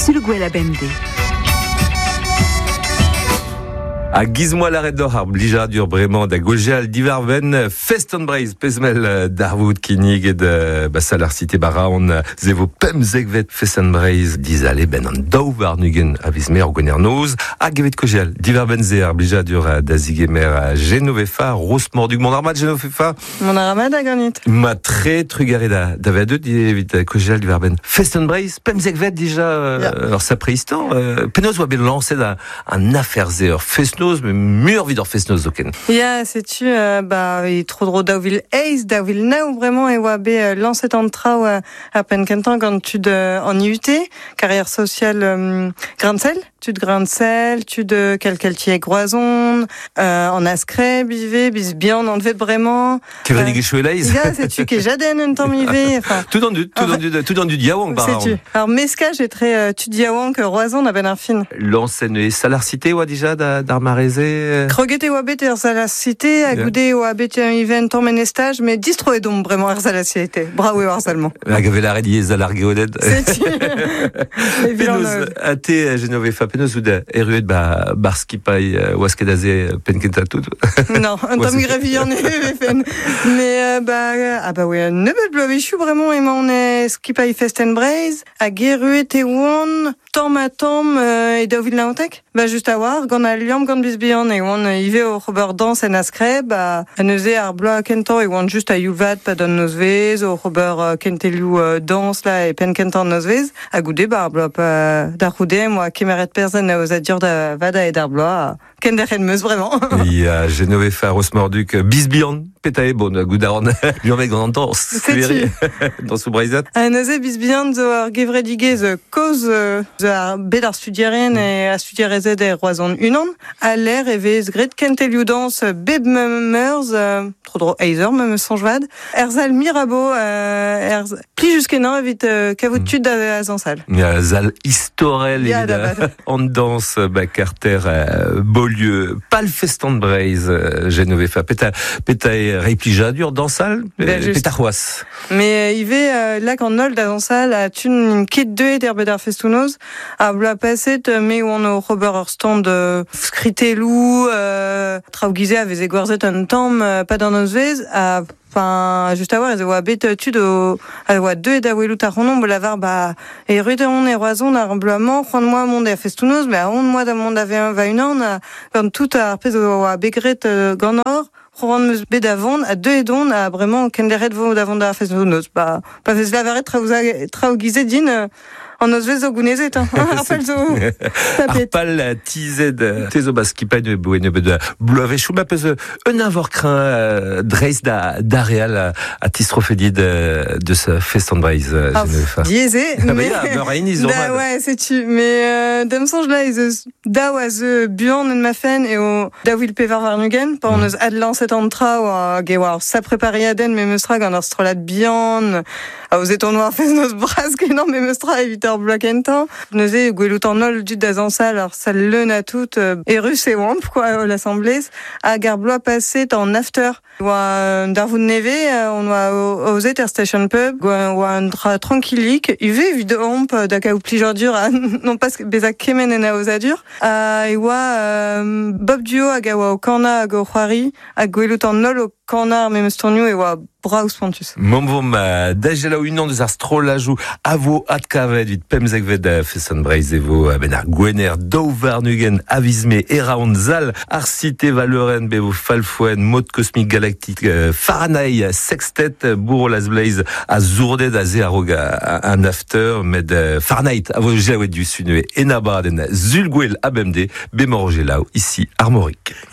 Sulguela Bende. A gizmoa l'arrêt d'or ar blijadur bremañ da gojal diverben festenbreiz pezmel d'arvoud kinig et de basal ar cité baraon zevo pemzegvet festenbreiz dizale ben an daou varnugen a vizmer o gwener noz a gevet gojal diverben ze ar blijadur da zigemer a Genovefa rosmordug mon armad Genovefa mon armad a ganit ma tre trugare da vedet evit gojal diverben festenbreiz pemzegvet déjà alors sa préhistoire penaos oa bet lancet an affaire ze ur festno mais mur vid ur festnoz zoken. Ya, sais-tu, il trop daouvil eiz, daouvil naou vraiment, et oa be lancet an trao à penkentan gant tud en IUT, carrière sociale Gransel, tud Gransel, tud kelkeltieg groazon, en askre, bivé, bis bien en vet vraiment. Tu vas dig choueleiz? Ya, sais-tu, ke jaden un temps mivé, enfin. Tout en du diawang, par sais-tu. Alors, meska, j'ai très tud diawang, roazon, a ben ar fin. L'ancen e salarcité, oa déjà, d'armarezé? Kroget e oa bet er salarcité, a goude oa bet un event en menestage, mais distro e dom vraiment er salarcité. Bravo e harcèlement. La gavelaré diez alargué au dead. C'est-tu. Penaos, a te Genovefa, penaos ou da eruet bar skipai oaskedaze penkenta tout? Non, un temps migravian e fen. Mais, ouais, nebet bloavichou vraiment, et on est skipai festenbreiz, a geruet e oan, tom e daouvil naotek? Just a war, gant a liam gant bisbian, et on ive o Robert dans en askre, a neuze ar bloa kento, et on just a youvad pa don nozvez, o Robert kentelou dans la, et pen kentan nozvez, a goude ar bloa pa da roude, moi kemeret perzen a oza dur da vada et d'ar bloa, ken der meus vraiment. Il y a Genovefa rosmorduk bisbian, petae bon, a goudaron, liamveg gant an danse. C'est-tu. Dans sou breizat. A neuze bisbian zo ar gevredigez koz zo ar bet ar studierien e a studierezet e roazon unan, a l'air e vez gret kentelioù dans beb meurz, trop dro eizer me sonjvad, erzal mirabo, pli juskenan evit kavout tud da zansal. Ya zal historel en danse Carter Beaulieu pal festenbreiz Genovefa peta reiplijadur dansal peta c'hoaz. Mais ive lak an ol da zansal a tun ket deux der bet ar festounoz a bla paset me oan o Robert ur stand skritelou traoù-gize a veze gwarzet un tamm pa d'an nozvez a just a war, ez oa bet tud a oa deux da welout ar ronon, lavar, e ruet on e roazon ar bloamant, c'hoant moa mont ar festounoz, a on moa da mont va unan, gant tout ar pez oa begret gant or, c'hoant meus bet avon, a deux edon, a bremañ kenderet vo davon da festounoz. Pa vez lavaret traoù-gize din, an nozvez o gounezet, arpal zo tapet. Arpal tized tezo baskipai ne boene bet bloavechou, ma pez un avor crin dreiz da real a tistrofedid de ce festenbreiz Genovefa. Dieze, mais ouais, sais-tu, mais dem sonj la ez da oaz buan en ma fen e o daouil pevar varnugen, pa on eus ad lancet an tra oa gewar sa prepariaden me meustra gant ar strolat bihan, a oz eton war fez noz bras kenan me meustra evit ar bloa kentan. Neuze gwelout an ol dud da zansal, ar sal leun a tout, e rus e oamp, quoi, l'assemblez, a gar bloa paset en after. Oa darvoud neve, on oa ozet er station pub, oa un dra tranquillik, ive evit oamp da kaout plijadur, non pas bezak kemen en a ozadur, e oa Bob Duo hag a oa o kana hag o c'hoari, hag gwelout an ol o kana ar memeus tornioù e oa braus pontus. Momvom da jelaou unan deus ar strolajou a vo adkavet vit pemzegvet festenbreiz evo ben ar gwener daou varnugen avizme eraon zal ar cité valeuren bevo falfoen mod kosmik galaktik Fahrenheit sextet bourro las blaze a zourdet a ze arog an after med Fahrenheit a vo jelaouet du sunue enaba den zulgwel abemde bemor jelaou ici Armorique.